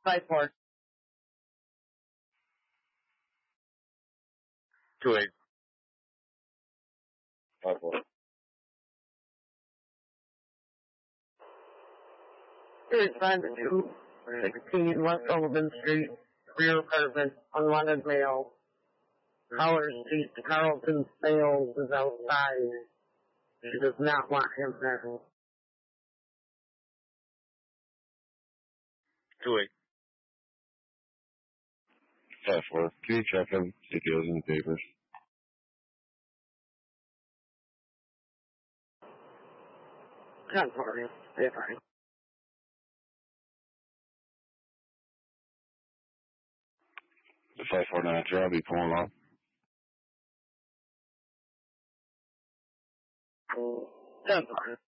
5-4. 2-8. 5-4. Here's 5-2. 16 West Sullivan Street, rear apartment, unwanted male. Caller Street, Carlton Sales is outside. She does not want him there. 2-8. 5-4. Can you check him? See if he was in the papers. 10-4. Stay fine. The 549 I'll be pulling up. 10-4.